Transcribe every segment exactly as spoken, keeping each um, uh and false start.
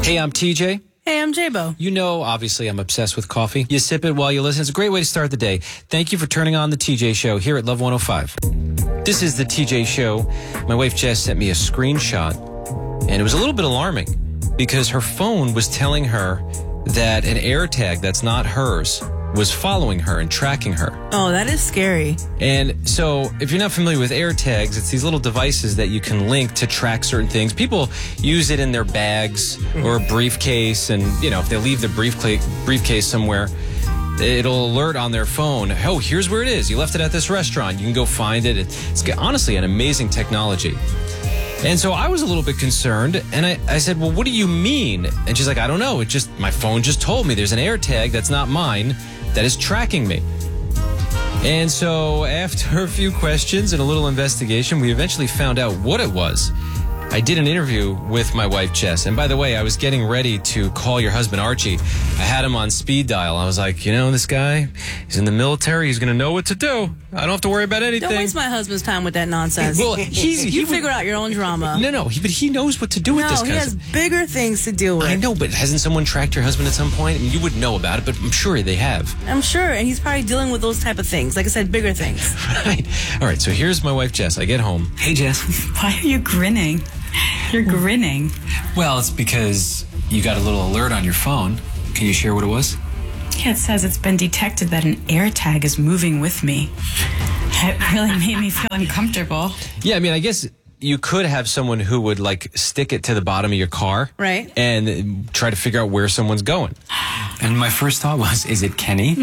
Hey, I'm T J. Hey, I'm J-Bo. You know, obviously, I'm obsessed with coffee. You sip it while you listen. It's a great way to start the day. Thank you for turning on the T J Show here at Love one oh five. This is the T J Show. My wife Jess sent me a screenshot, and it was a little bit alarming because her phone was telling her that an AirTag that's not hers was following her and tracking her. Oh, that is scary. And so if you're not familiar with AirTags, it's these little devices that you can link to track certain things. People use it in their bags or a briefcase. And, you know, if they leave the briefcase, briefcase somewhere, it'll alert on their phone. Oh, here's where it is. You left it at this restaurant. You can go find it. It's honestly an amazing technology. And so I was a little bit concerned, and I, I said, well, what do you mean? And she's like, I don't know. It just, my phone just told me there's an AirTag that's not mine that is tracking me. And so after a few questions and a little investigation, we eventually found out what it was. I did an interview with my wife, Jess. And by the way, I was getting ready to call your husband, Archie. I had him on speed dial. I was like, you know, this guy, he's in the military. He's going to know what to do. I don't have to worry about anything. Don't waste my husband's time with that nonsense. Well, he's, you he figure would, out your own drama. No, no, he, but he knows what to do with no, this kind he of has stuff. bigger things to deal with. I know, but hasn't someone tracked your husband at some point? I mean, you would know about it, but I'm sure they have. I'm sure, and he's probably dealing with those type of things. Like I said, bigger things. Right. All right, so here's my wife, Jess. I get home. Hey, Jess. Why are you grinning? You're grinning. Well, it's because you got a little alert on your phone. Can you share what it was? Yeah, it says it's been detected that an AirTag is moving with me. It really made me feel uncomfortable. Yeah, I mean, I guess you could have someone who would, like, stick it to the bottom of your car. Right. And try to figure out where someone's going. And my first thought was, is it Kenny?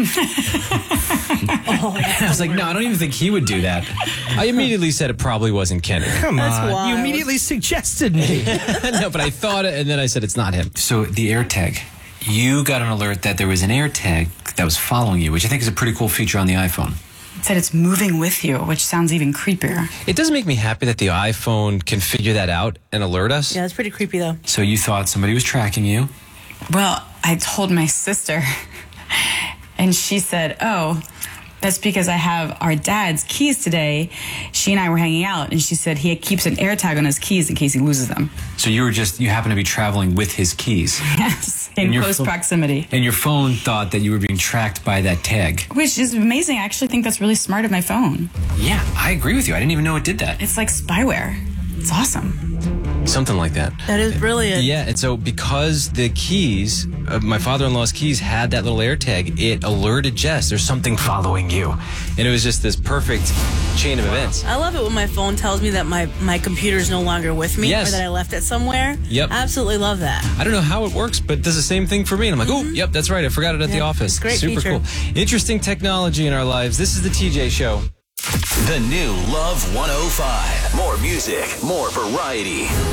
Oh, and I was like, no, I don't even think he would do that. I immediately said it probably wasn't Kenny. Come That's on. wild. You immediately suggested me. No, but I thought it, and then I said it's not him. So the AirTag, you got an alert that there was an AirTag that was following you, which I think is a pretty cool feature on the iPhone. It said it's moving with you, which sounds even creepier. It does make me happy that the iPhone can figure that out and alert us. Yeah, it's pretty creepy, though. So you thought somebody was tracking you? Well, I told my sister, and she said, oh, that's because I have our dad's keys today. She and I were hanging out, and she said he keeps an AirTag on his keys in case he loses them. So you were just, you happen to be traveling with his keys. Yes, in your close pho- proximity. And your phone thought that you were being tracked by that tag. Which is amazing. I actually think that's really smart of my phone. Yeah, I agree with you. I didn't even know it did that. It's like spyware. It's awesome. Something like that. That is brilliant. Yeah, and so because the keys, uh, my father-in-law's keys had that little AirTag, it alerted Jess, there's something following you. And it was just this perfect chain of events. I love it when my phone tells me that my, my computer is no longer with me Yes. or that I left it somewhere. Yep. I absolutely love that. I don't know how it works, but it does the same thing for me. And I'm like, oh, yep, that's right. I forgot it at the Yeah, office. it's a great Super feature. cool. Interesting technology in our lives. This is the T J Show. The new Love one oh five. More music, more variety.